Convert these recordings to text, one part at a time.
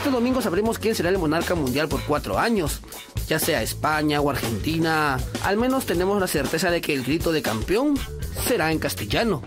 Este domingo sabremos quién será el monarca mundial por 4 años. Ya sea España o Argentina, al menos tenemos la certeza de que el grito de campeón será en castellano.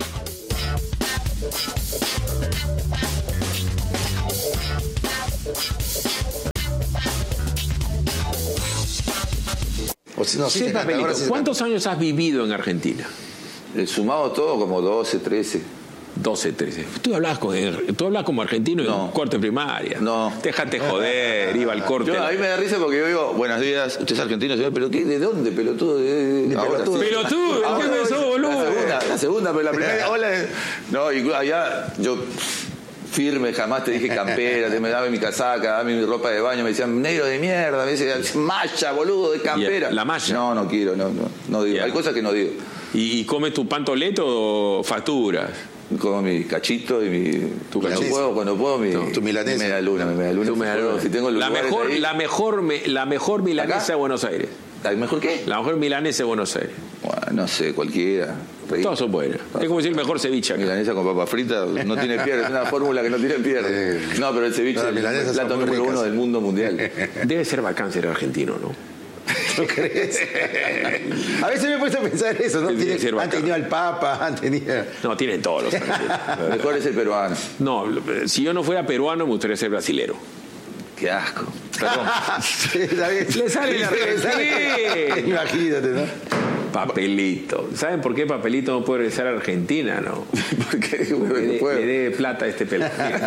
Sí, Papelito, ¿cuántos años has vivido en Argentina? Sumado todo como 12, 13. 12, 13. Tú hablas como argentino en cuarto de primaria. No. Déjate joder, iba al corte. A mí me da risa porque yo digo, buenos días, usted es argentino, señor, pero ¿qué? ¿De dónde, pelotudo? Pelotudo, ¿qué me sos, boludo? La segunda, pero la primera, hola. No, y allá yo firme, jamás te dije campera, te me daba mi casaca, dame mi ropa de baño, me decían negro de mierda, me decían malla, boludo, de campera. ¿La malla? No quiero, no digo. Hay cosas que no digo. ¿Y comes tu pantoleto o facturas? Como mi cachito y mi... Cuando puedo mi... Tu milanesa. Mi media luna. Si tengo la mejor milanesa ¿acá? de Buenos Aires. ¿La mejor qué? La mejor milanesa de Buenos Aires. Bueno, no sé, cualquiera. Todas son buenas. Es como decir el mejor ceviche acá. Milanesa con papa frita no tiene pierde, es una fórmula que no tiene pierde. No, pero el ceviche es el plato número 1 del mundo mundial. Debe ser bacán ser argentino, ¿no? ¿No crees? A veces me he puesto a pensar eso, ¿no? Han tenido al Papa, han tenido... No, tienen todos los argentinos. Mejor es el peruano. No, si yo no fuera peruano, me gustaría ser brasilero. Qué asco. Perdón. Le sale la Argentina. Imagínate, ¿no? Papelito. ¿Saben por qué Papelito no puede regresar a Argentina? No. Porque le dé plata a este pelado.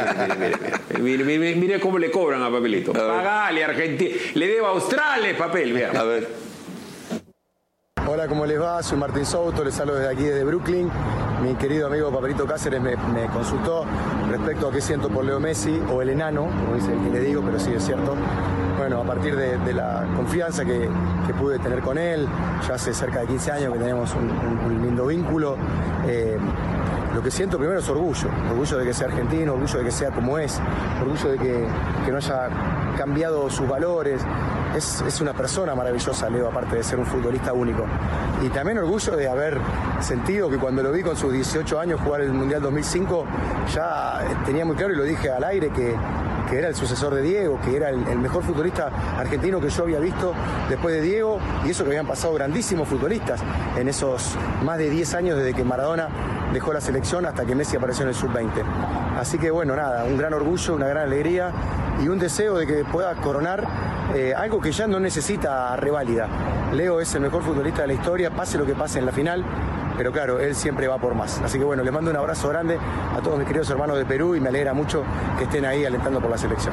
Mire cómo le cobran a Papelito. Pagale a Argentina. Le debo a Australia papel. Vea. A ver. Hola, ¿cómo les va? Soy Martín Souto, les hablo desde aquí, desde Brooklyn. Mi querido amigo Papelito Cáceres me consultó respecto a qué siento por Leo Messi, o el enano, como dice el que le digo, pero sí es cierto. Bueno, a partir de la confianza que pude tener con él, ya hace cerca de 15 años que tenemos un lindo vínculo, lo que siento primero es orgullo de que sea argentino, orgullo de que sea como es, orgullo de que no haya cambiado sus valores. Es una persona maravillosa, Leo, aparte de ser un futbolista único. Y también orgullo de haber sentido que cuando lo vi con sus 18 años jugar el Mundial 2005, ya tenía muy claro, y lo dije al aire, que era el sucesor de Diego, que era el mejor futbolista argentino que yo había visto después de Diego, y eso que habían pasado grandísimos futbolistas en esos más de 10 años desde que Maradona dejó la selección hasta que Messi apareció en el Sub-20. Así que bueno, nada, un gran orgullo, una gran alegría y un deseo de que pueda coronar algo que ya no necesita reválida. Leo es el mejor futbolista de la historia, pase lo que pase en la final, pero claro, él siempre va por más. Así que bueno, les mando un abrazo grande a todos mis queridos hermanos de Perú y me alegra mucho que estén ahí alentando por la selección.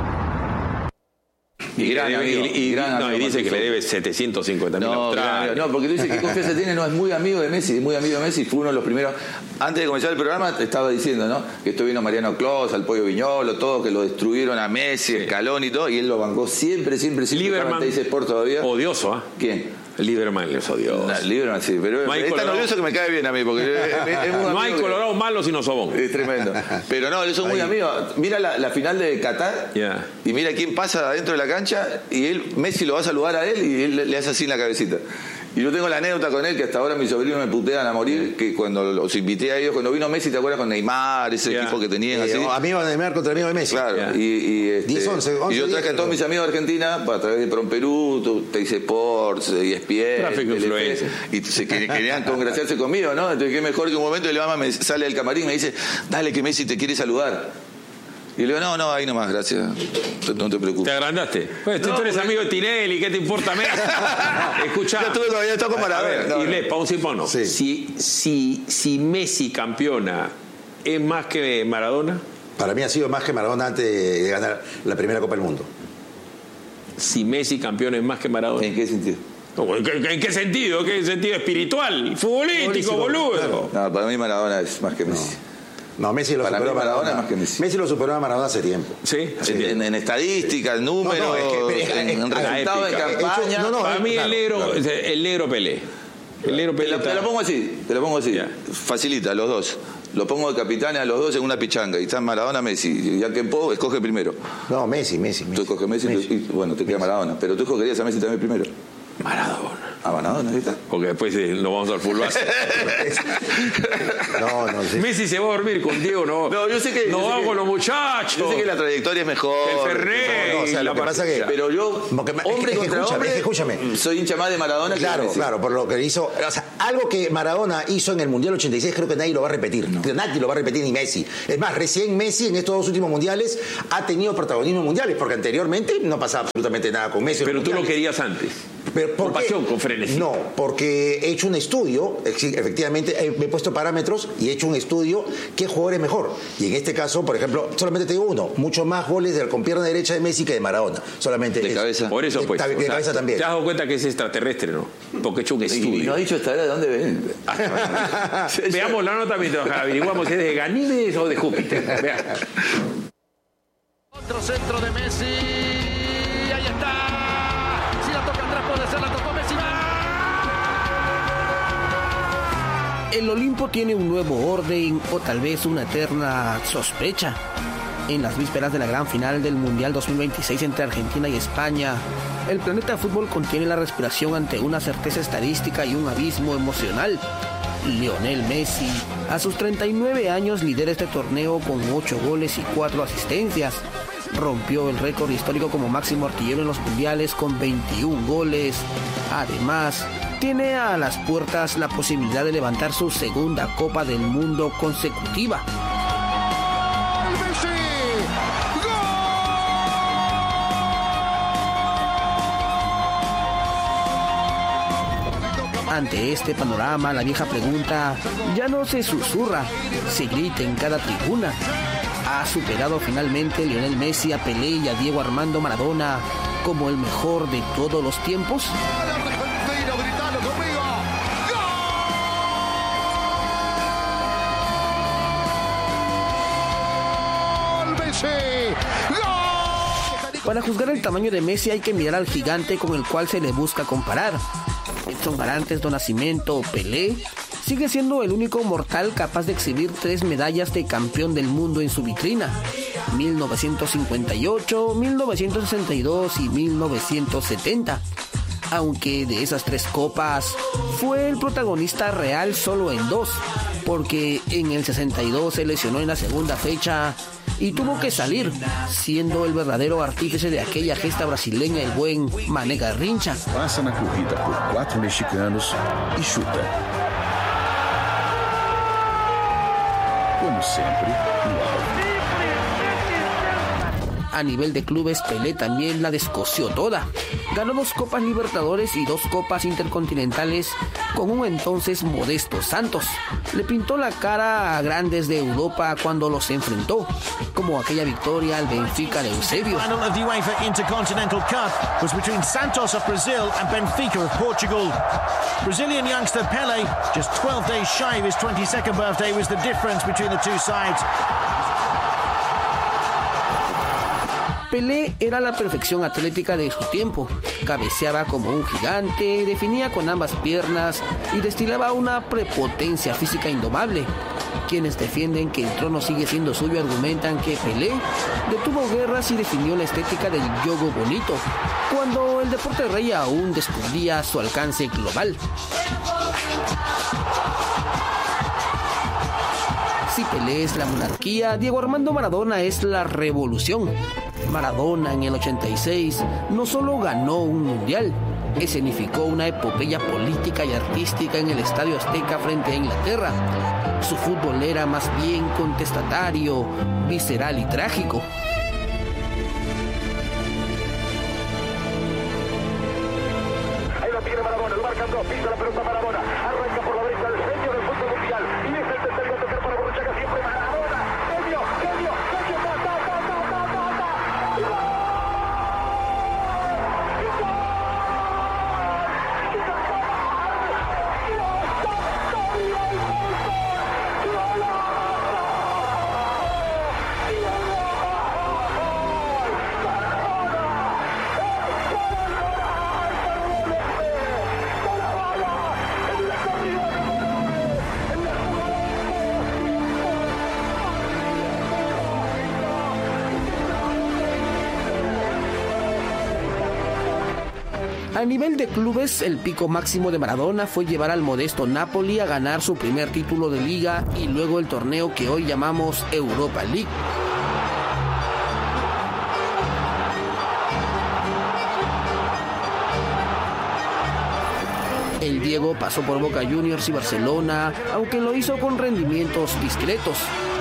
Y dice que le debe 750.000 australianos. No, porque tú dices que confianza tiene, no, es muy amigo de Messi, fue uno de los primeros. Antes de comenzar el programa te estaba diciendo, ¿no? Que esto vino Mariano Clos, al Pollo Viñolo, todo, que lo destruyeron a Messi, Scaloni y todo, y él lo bancó siempre. Lieberman, te dice Sport todavía. Odioso, ¿ah? ¿Quién? Lieberman es odioso. Lieberman sí, pero es tan odioso que me cae bien a mí, porque no hay colorado malo sino sobón. Es tremendo. Pero no, ellos son muy amigos. Mira la final de Qatar y mira quién pasa adentro de la cancha y Messi lo va a saludar a él y él le hace así en la cabecita. Y yo tengo la anécdota con él, que hasta ahora mis sobrinos me putean a morir, que cuando los invité a ellos, cuando vino Messi, ¿te acuerdas con Neymar, ese equipo que tenían así? Amigo de Neymar contra amigo de Messi. Claro, y 11 yo traje a todos mis amigos de Argentina, a través de Prom Perú, Teis Sports, ESPN, Tráfico Influencia. y querían congraciarse conmigo, ¿no? Entonces, qué mejor que un momento el mamá me sale del camarín y me dice, dale que Messi te quiere saludar. Y le digo, no, ahí nomás, gracias. No te preocupes. ¿Te agrandaste? Pues tú eres amigo de Tinelli, ¿qué te importa Messi? Escuchá. Yo todavía estoy con Maradona. Y le, para un simpono. Sí. Si Messi campeona, ¿es más que Maradona? Para mí ha sido más que Maradona antes de ganar la primera Copa del Mundo. Si Messi campeona, ¿es más que Maradona? ¿En qué sentido? ¿En qué sentido? ¿Qué sentido espiritual? Futbolístico, boludo. Claro. No, para mí Maradona es más que Messi. No, Messi lo superó a Maradona más que Messi. Messi lo superó a Maradona hace tiempo. Sí. En estadísticas, en números, en resultados de campaña. Para mí el negro Pelé. El negro Pelé. Te lo pongo así. Facilita, los dos. Lo pongo de capitanes a los dos en una pichanga. Y están Maradona, Messi. Ya que puedo, escoge primero. No, Messi. Tú escoges Messi. Y, bueno, te queda Maradona. Pero tú escogerías a Messi también primero. Maradona. A Maradona, ¿viste? Porque después nos vamos al fútbol. No, sí. Messi se va a dormir con Diego, no. No, yo sé que. No vamos con los muchachos. Yo sé que la trayectoria es mejor. El Ferrer. No, o sea, lo que pasa que. Pero yo, escúchame. Soy hincha más de Maradona que de Messi. Claro, por lo que hizo. O sea, algo que Maradona hizo en el Mundial 86, creo que nadie lo va a repetir. No. Nadie lo va a repetir, ni Messi. Es más, recién Messi en estos 2 últimos mundiales ha tenido protagonismo mundiales, porque anteriormente no pasaba absolutamente nada con Messi. Pero tú lo querías antes. Pero con pasión, con frenesí. No, porque he hecho un estudio, efectivamente me he puesto parámetros y he hecho un estudio qué jugador es mejor. Y en este caso, por ejemplo, solamente te digo uno, mucho más goles con pierna derecha de Messi que de Maradona. Solamente de cabeza. Por eso, pues. De cabeza también. Te has dado cuenta que es extraterrestre, ¿no? Porque he hecho un estudio. Y no ha dicho esta hora de dónde ven. Veamos la nota mientras averiguamos si es de Ganímedes o de Júpiter. Vean. Otro centro de Messi. Ahí está. Si la toca atrás puede ser, la tocó Messi. El Olimpo tiene un nuevo orden o tal vez una eterna sospecha. En las vísperas de la gran final del Mundial 2026 entre Argentina y España, el planeta fútbol contiene la respiración ante una certeza estadística y un abismo emocional. Lionel Messi, a sus 39 años, lidera este torneo con 8 goles y 4 asistencias. Rompió el récord histórico como máximo artillero en los mundiales con 21 goles. Además, tiene a las puertas la posibilidad de levantar su segunda Copa del Mundo consecutiva. Ante este panorama, la vieja pregunta ya no se susurra, se grita en cada tribuna. ¿Ha superado finalmente Lionel Messi a Pelé y a Diego Armando Maradona como el mejor de todos los tiempos? Para juzgar el tamaño de Messi hay que mirar al gigante con el cual se le busca comparar. Edson Arantes do Nascimento, Pelé, sigue siendo el único mortal capaz de exhibir 3 medallas de campeón del mundo en su vitrina: 1958, 1962 y 1970. Aunque de esas 3 copas fue el protagonista real solo en 2, porque en el 62 se lesionó en la segunda fecha y tuvo que salir, siendo el verdadero artífice de aquella gesta brasileña el buen Mané Garrincha. Pasa na corrida por 4 mexicanos y chuta. Como siempre, no. A nivel de clubes, Pelé también la descoció toda. Ganó 2 Copas Libertadores y 2 Copas Intercontinentales con un entonces modesto Santos. Le pintó la cara a grandes de Europa cuando los enfrentó, como aquella victoria al Benfica de Eusebio. The final of the UEFA Intercontinental Cup was between Santos of Brazil and Benfica of Portugal. Brazilian youngster Pelé, just 12 days shy of his 22nd birthday, was the difference between the two sides. Pelé era la perfección atlética de su tiempo. Cabeceaba como un gigante, definía con ambas piernas y destilaba una prepotencia física indomable. Quienes defienden que el trono sigue siendo suyo argumentan que Pelé detuvo guerras y definió la estética del yogo bonito, cuando el deporte rey aún descubría su alcance global. Si Pelé es la monarquía, Diego Armando Maradona es la revolución. Maradona en el 86 no solo ganó un mundial, escenificó una epopeya política y artística en el Estadio Azteca frente a Inglaterra. Su fútbol era más bien contestatario, visceral y trágico. Ahí lo tiene Maradona, lo marcan 2, pisa la pelota Maradona, arranca por la derecha el genio del fútbol mundial, y es el tercero a tocar para Borruchaga, siempre Maradona, genio, A nivel de clubes, el pico máximo de Maradona fue llevar al modesto Napoli a ganar su primer título de liga y luego el torneo que hoy llamamos Europa League. El Diego pasó por Boca Juniors y Barcelona, aunque lo hizo con rendimientos discretos.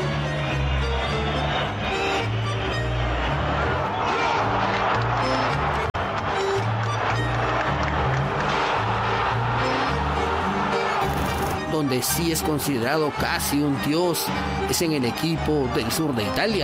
Donde sí es considerado casi un dios es en el equipo del sur de Italia.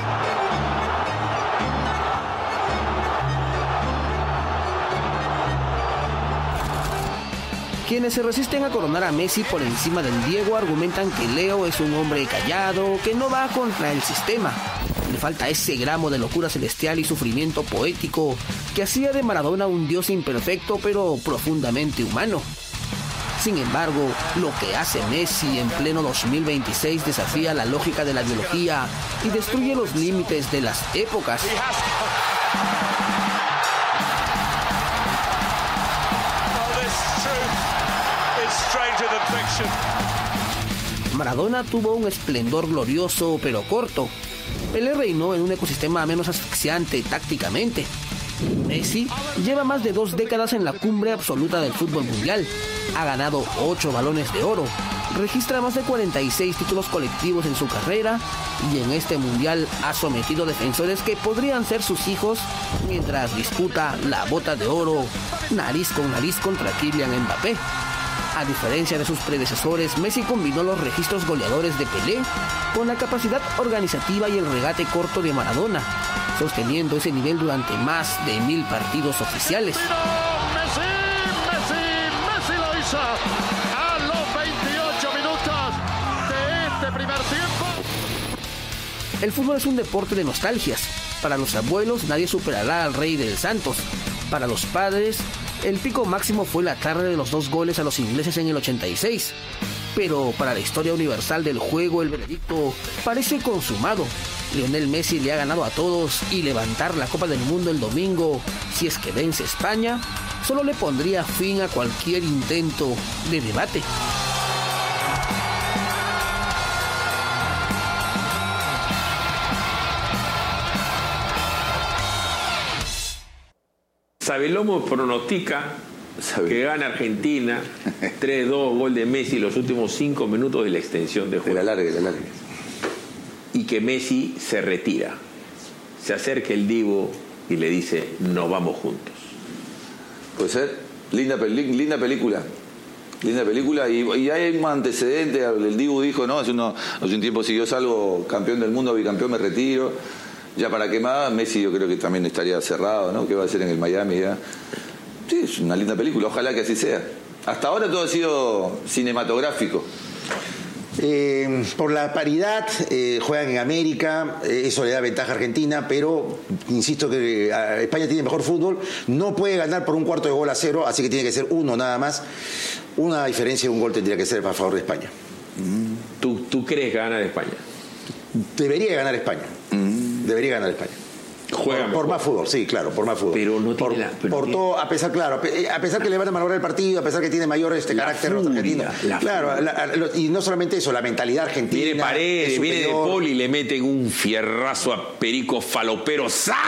Quienes se resisten a coronar a Messi por encima del Diego argumentan que Leo es un hombre callado, que no va contra el sistema. Le falta ese gramo de locura celestial y sufrimiento poético que hacía de Maradona un dios imperfecto pero profundamente humano. Sin embargo, lo que hace Messi en pleno 2026 desafía la lógica de la biología y destruye los límites de las épocas. Maradona tuvo un esplendor glorioso pero corto. Pelé reinó en un ecosistema menos asfixiante tácticamente. Messi lleva más de 2 décadas en la cumbre absoluta del fútbol mundial. Ha ganado 8 balones de oro, registra más de 46 títulos colectivos en su carrera y en este mundial ha sometido defensores que podrían ser sus hijos mientras disputa la bota de oro nariz con nariz contra Kylian Mbappé. A diferencia de sus predecesores, Messi combinó los registros goleadores de Pelé con la capacidad organizativa y el regate corto de Maradona, sosteniendo ese nivel durante más de 1000 partidos oficiales. Messi lo hizo a los 28 minutos de este primer tiempo. El fútbol es un deporte de nostalgias. Para los abuelos nadie superará al rey del Santos. Para los padres, el pico máximo fue la tarde de los 2 goles a los ingleses en el 86. Pero para la historia universal del juego, el veredicto parece consumado. Lionel Messi le ha ganado a todos y levantar la Copa del Mundo el domingo, si es que vence España, solo le pondría fin a cualquier intento de debate. Sabelomo pronostica que gana Argentina 3-2, gol de Messi los últimos 5 minutos de la extensión de juego. De la larga. Y que Messi se retira. Se acerca el Divo y le dice, nos vamos juntos. Puede ser. Linda película. Linda película. Y hay un antecedente. El Divo dijo, no, hace un tiempo, si yo salgo campeón del mundo, bicampeón, me retiro. Ya para qué más, Messi yo creo que también estaría cerrado, ¿no? ¿Qué va a hacer en el Miami ya? Sí, es una linda película, ojalá que así sea. Hasta ahora todo ha sido cinematográfico. Por la paridad, juegan en América, eso le da ventaja a Argentina, pero insisto que España tiene mejor fútbol, no puede ganar por 1/4 así que tiene que ser 1 nada más. Una diferencia de 1 gol tendría que ser a favor de España. ¿Tú crees que gana España? Debería ganar España. Debería ganar España. Juega por más fútbol, sí, claro, por más fútbol. Pero no tiene por todo, a pesar que le van a malograr el partido, a pesar que tiene mayor carácter los argentinos. Claro, y no solamente eso, la mentalidad argentina. Viene Paredes, viene De Paul y le meten un fierrazo a Perico Falopero.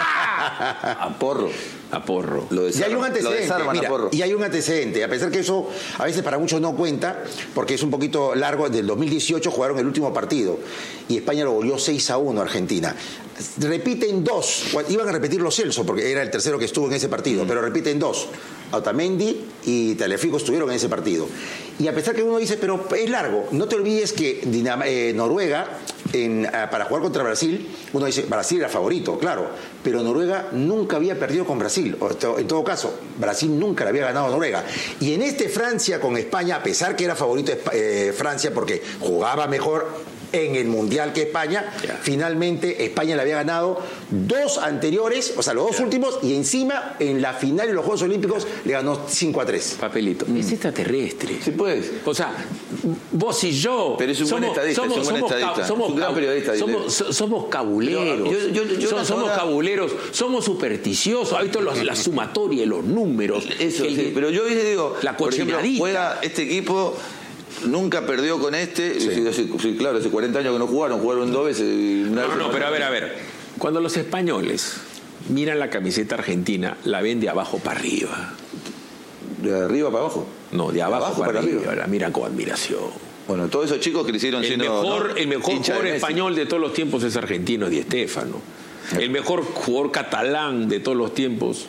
A Porro. Y hay un antecedente, y hay un antecedente, a pesar que eso a veces para muchos no cuenta, porque es un poquito largo. Del 2018 jugaron el último partido y España lo goleó 6-1 a Argentina. Repiten 2, iban a repetir los Celso porque era el tercero que estuvo en ese partido, pero repiten 2. Otamendi y Tagliafico estuvieron en ese partido. Y a pesar que uno dice, pero es largo, no te olvides que Noruega, para jugar contra Brasil, uno dice, Brasil era favorito, claro, pero Noruega nunca había perdido con Brasil. En todo caso, Brasil nunca le había ganado a Noruega. Y en Francia con España, a pesar que era favorito Francia porque jugaba mejor, en el Mundial que España. Finalmente España le había ganado 2 anteriores, o sea, los 2 últimos, y encima en la final de los Juegos Olímpicos le ganó 5-3. Papelito, es extraterrestre. Sí, puedes. O sea, vos y yo. Pero es un buen estadista, es un buen estadista. Somos un gran periodista. Somos cabuleros. Somos cabuleros, somos supersticiosos. Ha visto la sumatoria de los números. Eso, sí, pero yo digo, la por ejemplo, juega este equipo. Nunca perdió con este. Sí, claro, hace 40 años que no jugaron 2 veces. No, pero a ver. Cuando los españoles miran la camiseta argentina, la ven de abajo para arriba. ¿De arriba para abajo? No, de abajo para arriba. La miran con admiración. Bueno, todos esos chicos crecieron siendo... El mejor jugador español de todos los tiempos es argentino, Di Stéfano. El mejor jugador catalán de todos los tiempos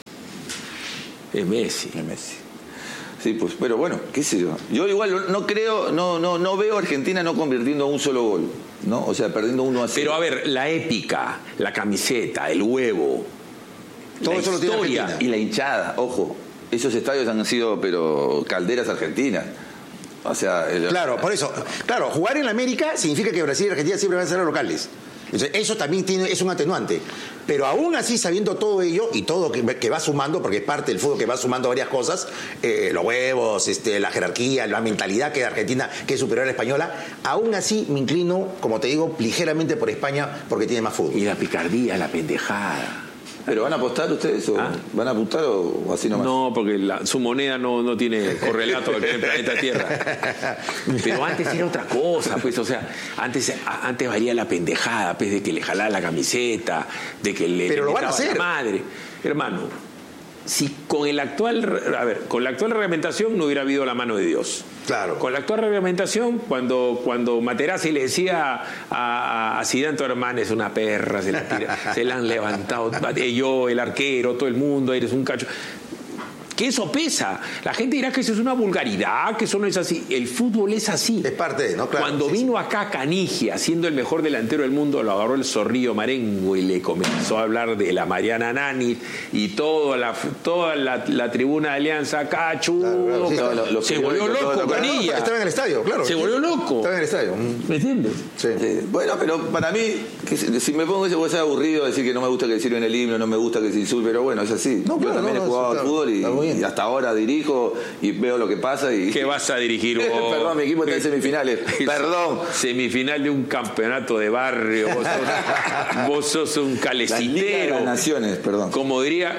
es Messi. Sí, pues, pero bueno, qué sé yo. Yo igual no creo, no veo a Argentina no convirtiendo un solo gol, ¿no? O sea, perdiendo 1-0. Pero a ver, la épica, la camiseta, el huevo, todo eso lo tiene Argentina. Y la hinchada, ojo. Esos estadios han sido, pero calderas argentinas. O sea... Claro, por eso. Claro, jugar en la América significa que Brasil y Argentina siempre van a ser locales. Entonces, eso también es un atenuante. Pero aún así, sabiendo todo ello y todo que va sumando, porque es parte del fútbol que va sumando varias cosas, los huevos, la jerarquía, la mentalidad que de Argentina, que es superior a la española, aún así me inclino, como te digo, ligeramente por España porque tiene más fútbol. Y la picardía, la pendejada. ¿Pero van a apostar ustedes o van a apostar o así nomás? No, porque su moneda no tiene correlato con el planeta Tierra. Pero antes era otra cosa, pues, o sea, antes valía la pendejada, pues, de que le jalaba la camiseta, de que le lo van a hacer. La madre. Hermano, si con la actual reglamentación no hubiera habido la mano de Dios. Claro. Con la actual reglamentación, cuando Materazzi le decía a Zidane, tu hermana es una perra, se la han levantado, yo, el arquero, todo el mundo, eres un cacho. Que eso pesa. La gente dirá que eso es una vulgaridad, que eso no es así. El fútbol es así. Es parte de, ¿no? Claro, cuando vino acá Canigia, siendo el mejor delantero del mundo, lo agarró el Zorrillo Marengo y le comenzó a hablar de la Mariana Nani y toda la tribuna de Alianza, cachudo. Claro, se volvió loco Canilla. Estaba en el estadio, claro. Se volvió loco. Estaba en el estadio. ¿Me entiendes? Sí. Bueno, pero para mí, si me pongo ese, puede ser aburrido decir que no me gusta que sirven el himno, no me gusta que se insulte, pero bueno, es así. No, yo también he jugado al fútbol y hasta ahora dirijo y veo lo que pasa y... ¿Qué vas a dirigir vos? Perdón, mi equipo está en semifinales. Perdón. Semifinal de un campeonato de barrio. Vos sos un calecitero. Las Naciones, perdón. Como diría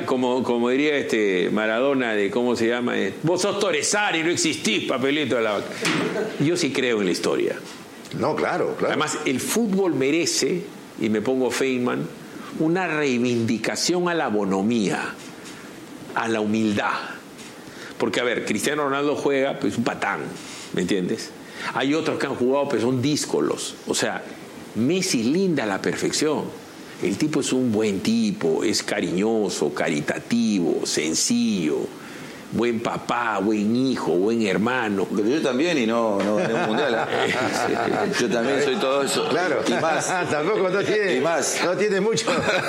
Maradona de cómo se llama. Vos sos Torresari, no existís, papelito de la vaca. Yo sí creo en la historia. No, claro. Además, el fútbol merece, y me pongo Feynman, una reivindicación a la bonomía, a la humildad. Porque, a ver, Cristiano Ronaldo juega, pues un patán, ¿me entiendes? Hay otros que han jugado, pues son díscolos. O sea, Messi linda a la perfección. El tipo es un buen tipo, es cariñoso, caritativo, sencillo, buen papá, buen hijo, buen hermano. Pero yo también, y no gané un mundial. Yo también soy todo eso. Claro. Y más. Tampoco no tiene. Y más. No tiene mucho.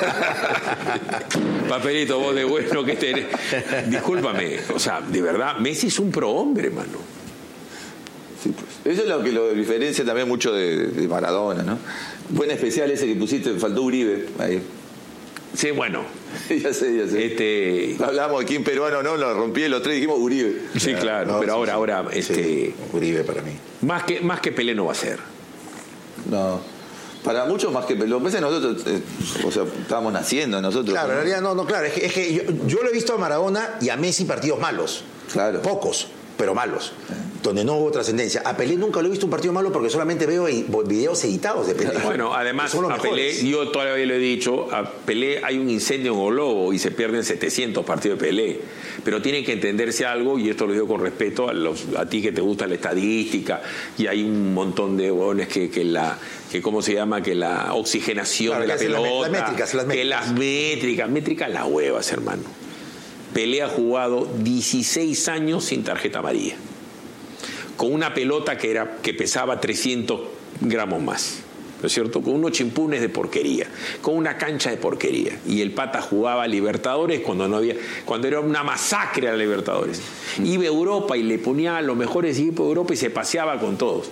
Papelito, vos de bueno que tenés. Discúlpame, o sea, de verdad, Messi es un prohombre, mano. Sí, pues. Eso es lo que lo diferencia también mucho de Maradona, ¿no? Buen especial ese que pusiste, faltó Uribe ahí. Sí, bueno. ya sé. Hablamos de quién peruano, no, lo rompí los tres y dijimos Uribe. Sí, claro, no, pero ahora Uribe para mí. Más que Pelé no va a ser. No. Para muchos más que Pelé. Lo que pasa es que nosotros, o sea, estábamos naciendo nosotros. Claro, en realidad no, claro. Es que yo lo he visto a Maradona y a Messi partidos malos. Claro. Pocos, pero malos. Donde no hubo trascendencia. A Pelé nunca lo he visto un partido malo porque solamente veo videos editados de Pelé. Bueno, además a Pelé, yo todavía lo he dicho, a Pelé hay un incendio en Olobo y se pierden 700 partidos de Pelé. Pero tiene que entenderse algo, y esto lo digo con respeto a ti que te gusta la estadística, y hay un montón de huevones que ¿cómo se llama? Que la oxigenación de la pelota, que las métricas, las huevas, hermano. Pelé ha jugado 16 años sin tarjeta amarilla, con una pelota que pesaba 300 gramos más, ¿no es cierto? Con unos chimpunes de porquería, con una cancha de porquería. Y el pata jugaba a Libertadores cuando era una masacre a la Libertadores. Iba a Europa y le ponía a los mejores equipos de Europa y se paseaba con todos.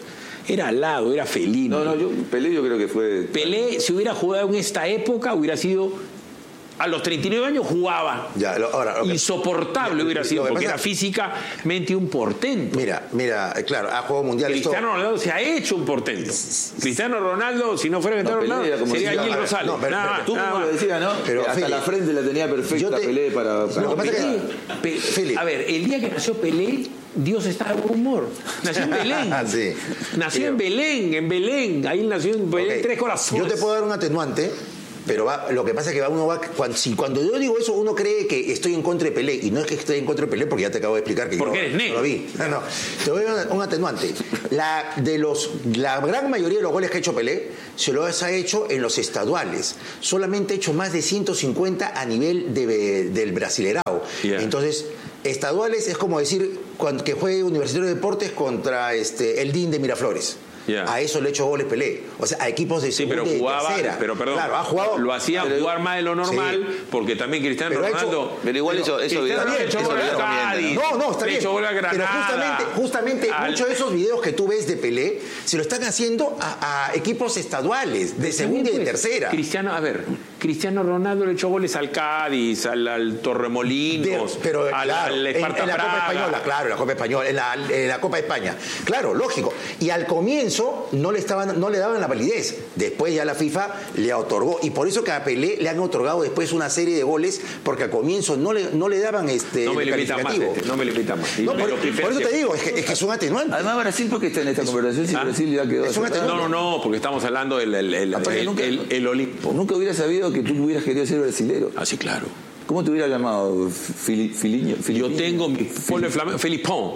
Era alado, era felino. Pelé yo creo que fue... Pelé, si hubiera jugado en esta época, hubiera sido... A los 39 años jugaba. Insoportable hubiera sido, porque era físicamente un portento. Mira, claro, ha jugado mundial. Cristiano Ronaldo se ha hecho un portento. Cristiano Ronaldo, si no fuera Cristiano Ronaldo, sería Gil Rosales. Tú como lo decías, ¿no? Pero hasta la frente la tenía perfecta Pelé para... A ver, el día que nació Pelé, Dios estaba de buen humor. Nació en Belén. Nació en Belén. Ahí nació en Belén, 3 corazones. Yo te puedo dar un atenuante. Pero lo que pasa es que cuando yo digo eso, uno cree que estoy en contra de Pelé. Y no es que estoy en contra de Pelé, porque ya te acabo de explicar que porque eres negro. No lo vi. No. Te doy un atenuante. La gran mayoría de los goles que ha hecho Pelé se los ha hecho en los estaduales. Solamente ha hecho más de 150 a nivel del Brasilerao. Entonces, estaduales es como decir que juegue Universitario de Deportes contra el DIN de Miraflores. A eso le he hecho goles Pelé. O sea, a equipos de segunda y tercera. Pero perdón, claro, ha jugado, lo hacía jugar más de lo normal, porque también Cristiano Ronaldo... Pero igual eso está bien. No, está bien. Pero justamente muchos de esos videos que tú ves de Pelé se lo están haciendo a equipos estaduales, de segunda y de tercera. Cristiano Ronaldo le echó goles al Cádiz, al Torremolinos, al Esparta Praga. Copa Española, claro, en la Copa Española, en la Copa de España. Claro, lógico. Y al comienzo no le daban la validez. Después ya la FIFA le otorgó. Y por eso que a Pelé le han otorgado después una serie de goles, porque al comienzo no le daban no me calificativo. No me limitan más. Por eso te digo, es que es un atenuante. Además, Brasil, ¿por qué está en esta conversación? Si Brasil ya quedó... No, porque estamos hablando del Olimpo. Nunca hubiera sabido que tú hubieras querido ser brasilero. Sí, claro. ¿Cómo te hubiera llamado? Filiño. Yo tengo mi pueblo de Flamengo. Felipão.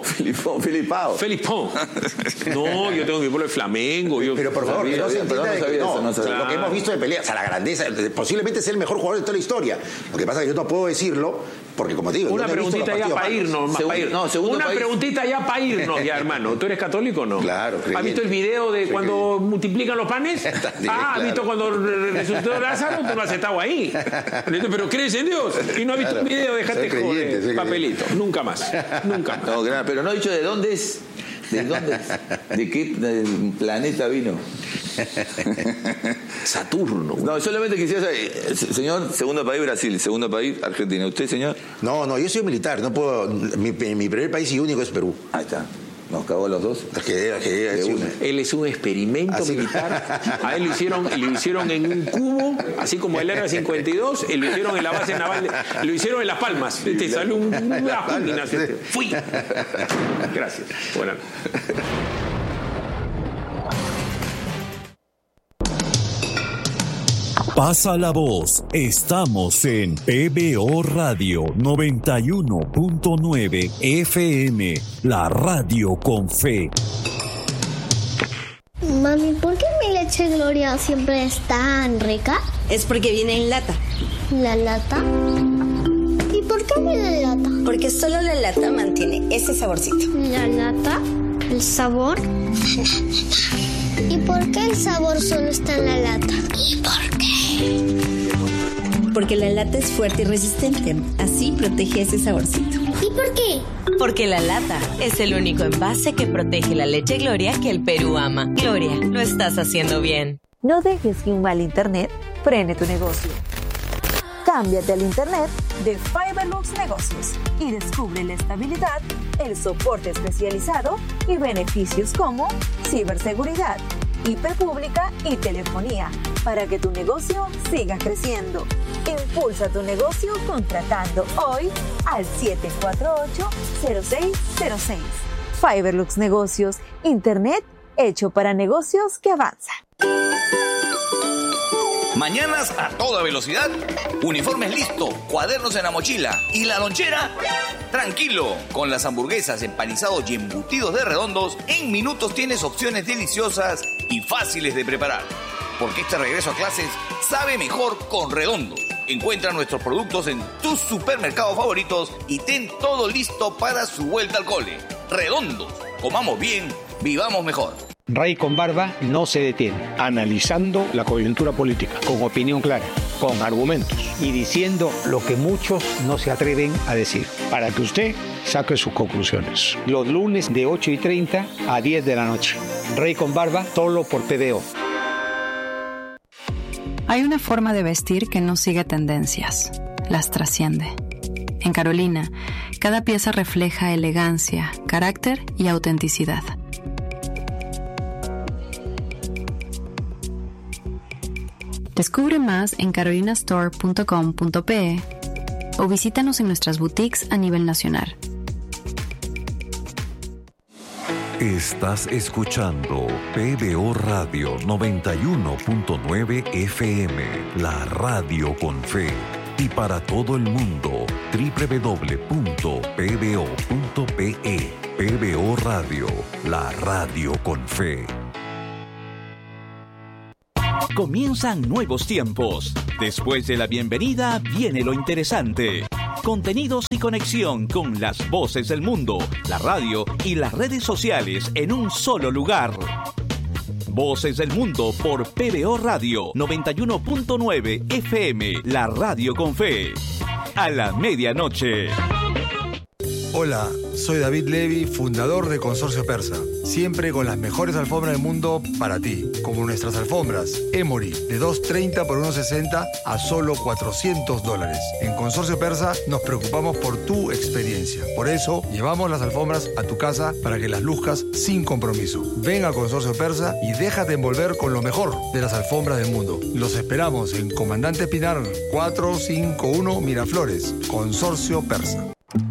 No, yo tengo mi pueblo de Flamengo. Pero por favor, no se entienda lo que hemos visto de pelea, o sea, la grandeza, posiblemente sea el mejor jugador de toda la historia. Lo que pasa es que yo no puedo decirlo, porque como te digo, una preguntita ya para irnos. Preguntita ya para irnos, hermano. ¿Tú eres católico o no? Claro. ¿Has visto el video de cuando multiplican los panes? ¿Has visto cuando resucitó Lázaro? Tú no has estado ahí. Pero crees en Dios. Y no has visto un video, déjate joder, papelito. Nunca más. No, pero no he dicho de dónde es. ¿De dónde? ¿De qué planeta vino? Saturno. No, solamente quisiera saber, señor, segundo país Brasil, segundo país Argentina. ¿Usted, señor? No, yo soy militar, no puedo. Mi primer país y único es Perú. Ahí está. Nos cagó a los dos. Él es un experimento militar. A él lo hicieron en un cubo, así como el R-52, lo hicieron en la base naval, lo hicieron en Las Palmas. Te salió una jungla. Fui. Gracias. Bueno. Pasa la voz. Estamos en PBO Radio 91.9 FM, la radio con fe. Mami, ¿por qué mi leche Gloria siempre es tan rica? Es porque viene en lata. ¿La lata? ¿Y por qué viene en lata? Porque solo la lata mantiene ese saborcito. ¿La lata? ¿El sabor? ¿Y por qué el sabor solo está en la lata? ¿Y por qué? Porque la lata es fuerte y resistente. Así protege ese saborcito. ¿Y por qué? Porque la lata es el único envase que protege la leche Gloria que el Perú ama. Gloria, lo estás haciendo bien. No dejes que un mal internet frene tu negocio. Cámbiate al internet de Fiberlux Negocios y descubre la estabilidad, el soporte especializado y beneficios como ciberseguridad, IP pública y telefonía para que tu negocio siga creciendo. Impulsa tu negocio contratando hoy al 748-0606. Fiberlux Negocios, internet hecho para negocios que avanzan. Mañanas a toda velocidad, uniformes listo, cuadernos en la mochila y la lonchera. Tranquilo, con las hamburguesas, empanizados y embutidos de Redondos, en minutos tienes opciones deliciosas y fáciles de preparar. Porque este regreso a clases sabe mejor con Redondos. Encuentra nuestros productos en tus supermercados favoritos y ten todo listo para su vuelta al cole. Redondos, comamos bien, vivamos mejor. Ray con Barba no se detiene, analizando la coyuntura política, con opinión clara, con argumentos y diciendo lo que muchos no se atreven a decir, para que usted saque sus conclusiones. Los lunes de 8:30 a 10 de la noche. Rey con barba, solo por PBO. Hay una forma de vestir que no sigue tendencias, las trasciende. En Carolina, cada pieza refleja elegancia, carácter y autenticidad. Descubre más en carolinastore.com.pe o visítanos en nuestras boutiques a nivel nacional. Estás escuchando PBO Radio 91.9 FM, la radio con fe. Y para todo el mundo, www.pbo.pe. PBO Radio, la radio con fe. Comienzan nuevos tiempos. Después de la bienvenida viene lo interesante. Contenidos y conexión con las voces del mundo, la radio y las redes sociales en un solo lugar. Voces del Mundo por PBO Radio 91.9 FM, la radio con fe. A la medianoche. Hola, soy David Levy, fundador de Consorcio Persa. Siempre con las mejores alfombras del mundo para ti, como nuestras alfombras Emory de 2.30 por 1.60 a solo $400. En Consorcio Persa nos preocupamos por tu experiencia. Por eso llevamos las alfombras a tu casa para que las luzcas sin compromiso. Ven a Consorcio Persa y déjate envolver con lo mejor de las alfombras del mundo. Los esperamos en Comandante Pinar 451 Miraflores. Consorcio Persa.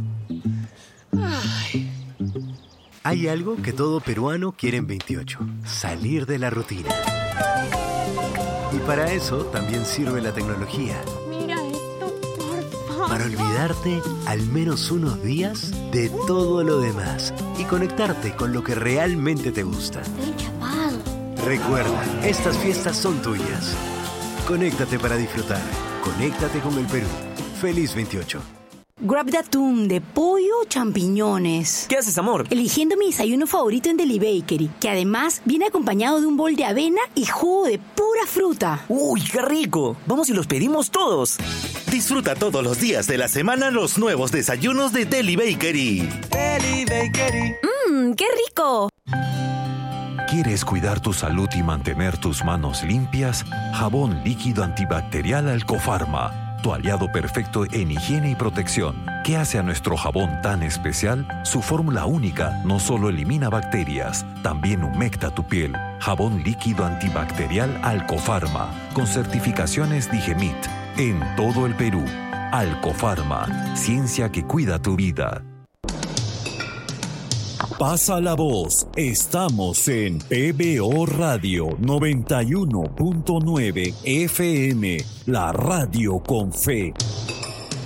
Hay algo que todo peruano quiere en 28, salir de la rutina. Y para eso también sirve la tecnología. Mira esto, por favor. Para olvidarte al menos unos días de todo lo demás y conectarte con lo que realmente te gusta. Estoy chapado. Recuerda, estas fiestas son tuyas. Conéctate para disfrutar. Conéctate con el Perú. Feliz 28. Grab de atún, de pollo o champiñones. ¿Qué haces, amor? Eligiendo mi desayuno favorito en Deli Bakery, que además viene acompañado de un bol de avena y jugo de pura fruta. ¡Uy, qué rico! Vamos y los pedimos todos. Disfruta todos los días de la semana los nuevos desayunos de Deli Bakery. Deli Bakery. ¡Qué rico! ¿Quieres cuidar tu salud y mantener tus manos limpias? Jabón líquido antibacterial Alcofarma. Tu aliado perfecto en higiene y protección. ¿Qué hace a nuestro jabón tan especial? Su fórmula única no solo elimina bacterias, también humecta tu piel. Jabón líquido antibacterial Alcofarma, con certificaciones Digemit. En todo el Perú. Alcofarma, ciencia que cuida tu vida. Pasa la voz. Estamos en PBO Radio 91.9 FM, la radio con fe.